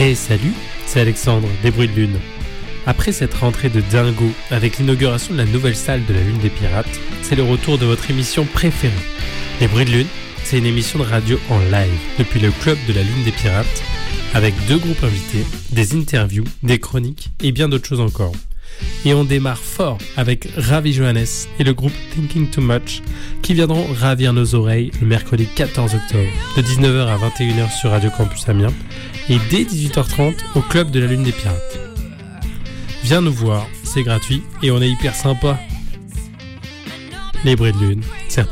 Hey salut, c'est Alexandre des Bruits de Lune. Après cette rentrée de dingo avec l'inauguration de la nouvelle salle de la Lune des Pirates, c'est le retour de votre émission préférée. Les Bruits de Lune, c'est une émission de radio en live depuis le club de la Lune des Pirates avec 2 groupes invités, des interviews, des chroniques et bien d'autres choses encore. Et on démarre fort avec Ravi Johannes et le groupe Thinking Too Much qui viendront ravir nos oreilles le mercredi 14 octobre de 19h à 21h sur Radio Campus Amiens et dès 18h30 au club de la Lune des Pirates. Viens nous voir, c'est gratuit et on est hyper sympa. Les Bruits de Lune, c'est